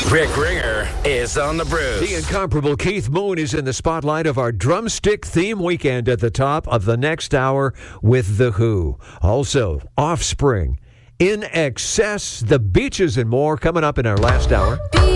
Rick Ringer is on the Bruce. The incomparable Keith Moon is in the spotlight of our drumstick theme weekend at the top of the next hour with The Who. Also, Offspring, In Excess, The Beaches, and more coming up in our last hour.